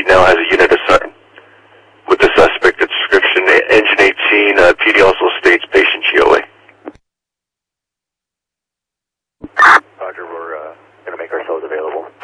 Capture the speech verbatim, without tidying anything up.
Pete now has a unit assigned with the suspect at description engine eighteen. Uh, P D also states patient G O A. Roger, we're uh, going to make ourselves available.